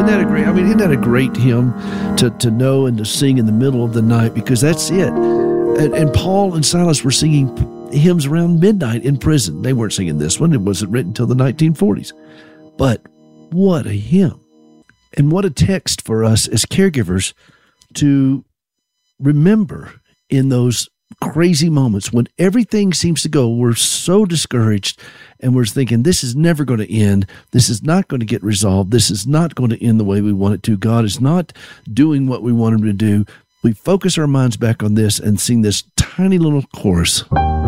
that a great? I mean, isn't that a great hymn to know and to sing in the middle of the night? Because that's it. And Paul and Silas were singing hymns around midnight in prison. They weren't singing this one. It wasn't written until the 1940s. But what a hymn. And what a text for us as caregivers to remember in those crazy moments when everything seems to go. We're so discouraged and we're thinking, this is never going to end. This is not going to get resolved. This is not going to end the way we want it to. God is not doing what we want him to do. We focus our minds back on this and sing this tiny little chorus.